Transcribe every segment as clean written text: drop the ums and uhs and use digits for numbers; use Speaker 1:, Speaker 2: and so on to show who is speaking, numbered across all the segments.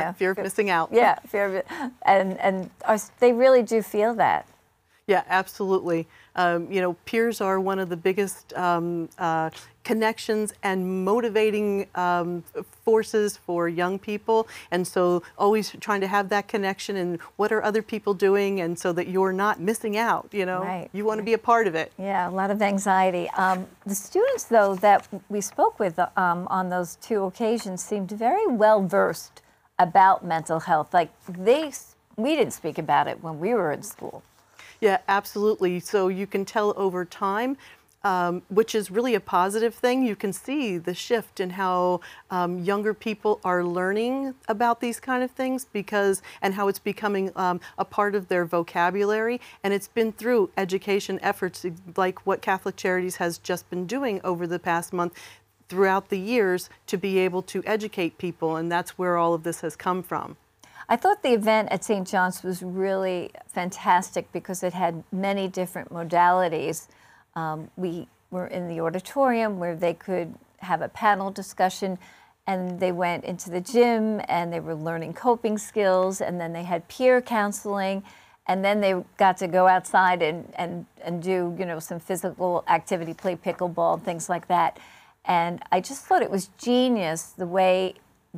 Speaker 1: Yeah.
Speaker 2: Fear of missing out.
Speaker 1: Yeah, fear of it. And they really do feel that.
Speaker 2: Yeah, absolutely. You know, peers are one of the biggest connections and motivating forces for young people. And so always trying to have that connection and what are other people doing, and so that you're not missing out, you know.
Speaker 1: Right.
Speaker 2: You want to be a part of it.
Speaker 1: Yeah, a lot of anxiety. The students, though, that we spoke with on those 2 occasions seemed very well versed about mental health. Like we didn't speak about it when we were in school.
Speaker 2: Yeah, absolutely. So you can tell over time, which is really a positive thing. You can see the shift in how younger people are learning about these kind of things, and how it's becoming a part of their vocabulary. And it's been through education efforts like what Catholic Charities has just been doing over the past month throughout the years to be able to educate people. And that's where all of this has come from.
Speaker 1: I thought the event at St. John's was really fantastic because it had many different modalities. We were in the auditorium where they could have a panel discussion, and they went into the gym and they were learning coping skills, and then they had peer counseling, and then they got to go outside and do, you know, some physical activity, play pickleball, things like that. And I just thought it was genius the way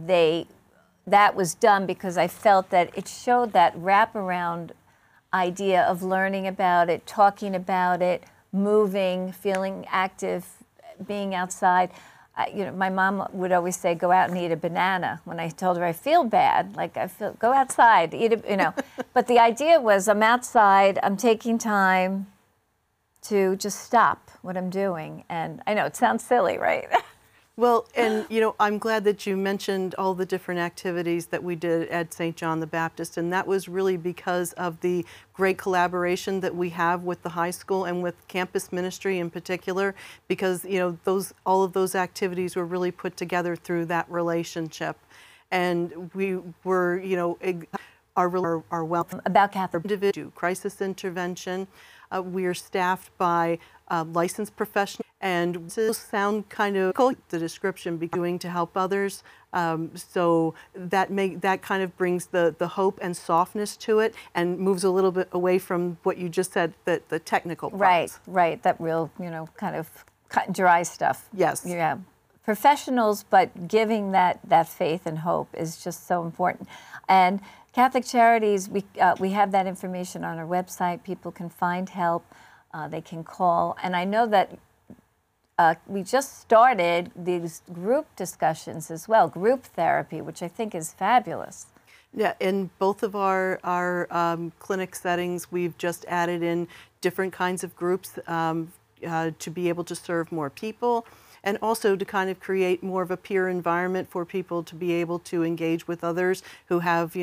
Speaker 1: that was done, because I felt that it showed that wraparound idea of learning about it, talking about it, moving, feeling active, being outside. You know, my mom would always say, "Go out and eat a banana." When I told her I feel bad, like go outside, eat it, you know. But the idea was, I'm outside, I'm taking time to just stop what I'm doing. And I know it sounds silly, right?
Speaker 2: Well, and you know, I'm glad that you mentioned all the different activities that we did at St. John the Baptist, and that was really because of the great collaboration that we have with the high school and with campus ministry in particular, because you know, all of those activities were really put together through that relationship. And we were, you know, our welcome
Speaker 1: about Catholic
Speaker 2: individual crisis intervention. We are staffed by licensed professionals, and this sound kind of the description be doing to help others. So that kind of brings the hope and softness to it, and moves a little bit away from what you just said, the technical parts.
Speaker 1: Right, that real, you know, kind of cut and dry stuff.
Speaker 2: Yes.
Speaker 1: Yeah. Professionals, but giving that faith and hope is just so important. And Catholic Charities, we have that information on our website. People can find help. They can call. And I know that we just started these group discussions as well, group therapy, which I think is fabulous.
Speaker 2: Yeah, in both of our clinic settings, we've just added in different kinds of groups to be able to serve more people, and also to kind of create more of a peer environment for people to be able to engage with others who have,